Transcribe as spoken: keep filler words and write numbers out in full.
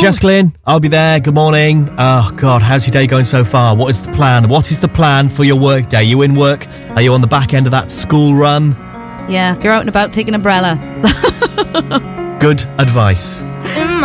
Jess Glynn, I'll be there. Good morning. Oh, God, how's your day going so far? What is the plan? What is the plan for your work day? Are you in work? Are you on the back end of that school run? Yeah, if you're out and about, take an umbrella. Good advice.